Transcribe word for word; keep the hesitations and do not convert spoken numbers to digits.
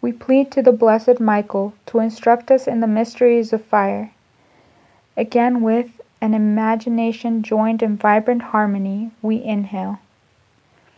we plead to the blessed Michael to instruct us in the mysteries of fire. Again, with an imagination joined in vibrant harmony, we inhale.